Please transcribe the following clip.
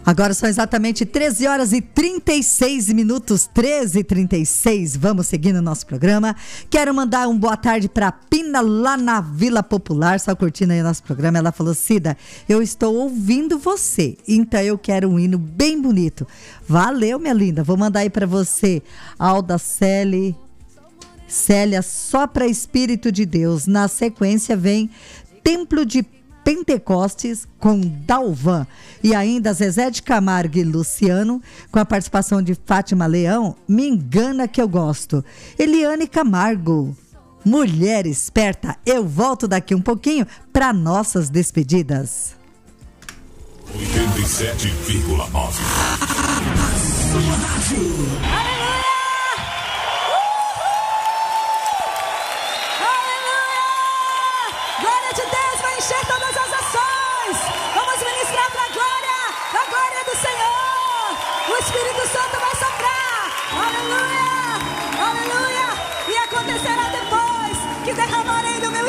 Agora são exatamente 13 horas e 36 minutos, 13h36. Vamos seguir no nosso programa. Quero mandar um boa tarde para Pina lá na Vila Popular, só curtindo aí o nosso programa. Ela falou: Cida, eu estou ouvindo você, então eu quero um hino bem bonito. Valeu, minha linda. Vou mandar aí para você, Alda Célia, só para Espírito de Deus. Na sequência vem Templo de Pentecostes com Dalvan, e ainda Zezé de Camargo e Luciano, com a participação de Fátima Leão, Me Engana Que Eu Gosto. Eliane Camargo, Mulher Esperta. Eu volto daqui um pouquinho para nossas despedidas. 87,9.